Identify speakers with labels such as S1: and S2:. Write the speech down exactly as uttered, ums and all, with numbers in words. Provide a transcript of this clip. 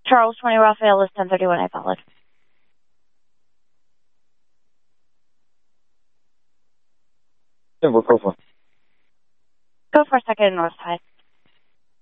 S1: Charles twenty Raphael is ten thirty-one A valid.
S2: Yeah, we'll go for
S1: Go for second north side.